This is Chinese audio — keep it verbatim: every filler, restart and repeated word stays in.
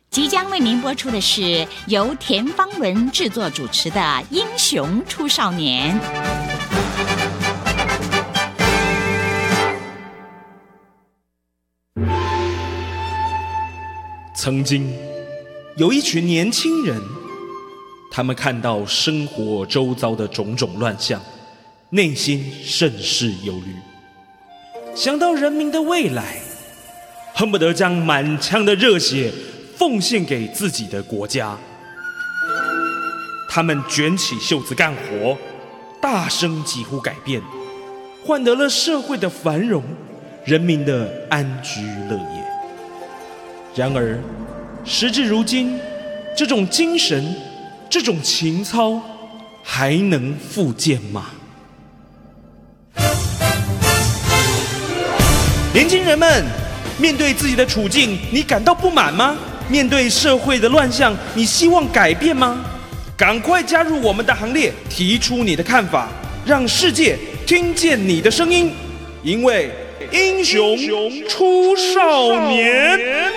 即将为您播出的是由田芳伦制作主持的《英雄出少年》。 曾经有一群年轻人，他们看到生活周遭的种种乱象，内心甚是忧虑，想到人民的未来，恨不得将满腔的热血奉献给自己的国家。他们卷起袖子干活，大声疾呼改变，换得了社会的繁荣，人民的安居乐业。然而时至如今，这种精神，这种情操还能复见吗？年轻人们，面对自己的处境，你感到不满吗？面对社会的乱象，你希望改变吗？赶快加入我们的行列，提出你的看法，让世界听见你的声音。因为英雄出少年。